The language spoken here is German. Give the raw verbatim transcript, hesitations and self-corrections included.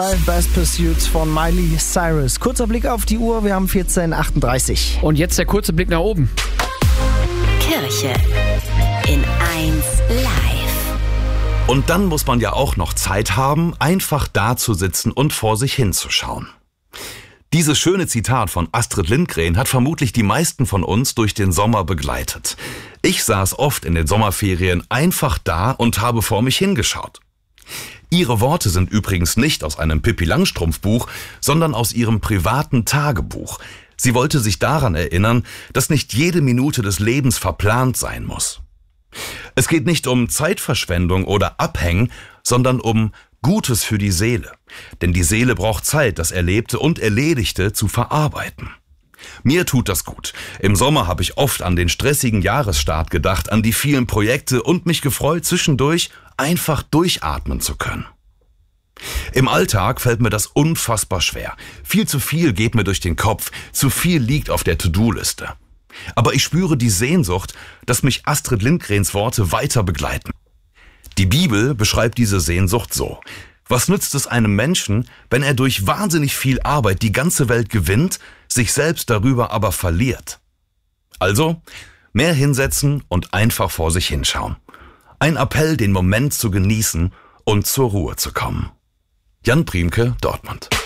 Best Pursuit von Miley Cyrus. Kurzer Blick auf die Uhr, wir haben vierzehn Uhr achtunddreißig. Und jetzt der kurze Blick nach oben. Kirche in eins live. Und dann muss man ja auch noch Zeit haben, einfach da zu sitzen und vor sich hinzuschauen. Dieses schöne Zitat von Astrid Lindgren hat vermutlich die meisten von uns durch den Sommer begleitet. Ich saß oft in den Sommerferien einfach da und habe vor mich hingeschaut. Ihre Worte sind übrigens nicht aus einem Pippi-Langstrumpf-Buch, sondern aus ihrem privaten Tagebuch. Sie wollte sich daran erinnern, dass nicht jede Minute des Lebens verplant sein muss. Es geht nicht um Zeitverschwendung oder Abhängen, sondern um Gutes für die Seele. Denn die Seele braucht Zeit, das Erlebte und Erledigte zu verarbeiten. Mir tut das gut. Im Sommer habe ich oft an den stressigen Jahresstart gedacht, an die vielen Projekte und mich gefreut, zwischendurch einfach durchatmen zu können. Im Alltag fällt mir das unfassbar schwer. Viel zu viel geht mir durch den Kopf, zu viel liegt auf der To-Do-Liste. Aber ich spüre die Sehnsucht, dass mich Astrid Lindgrens Worte weiter begleiten. Die Bibel beschreibt diese Sehnsucht so: Was nützt es einem Menschen, wenn er durch wahnsinnig viel Arbeit die ganze Welt gewinnt, sich selbst darüber aber verliert? Also, mehr hinsetzen und einfach vor sich hinschauen. Ein Appell, den Moment zu genießen und zur Ruhe zu kommen. Jan Priemke, Dortmund.